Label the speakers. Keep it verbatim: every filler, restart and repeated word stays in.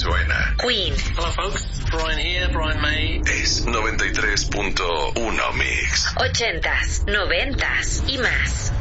Speaker 1: suena.
Speaker 2: Queen.
Speaker 3: Hello folks, Brian here, Brian May.
Speaker 1: Es noventa y tres punto uno Mix.
Speaker 2: Ochentas, noventas y más.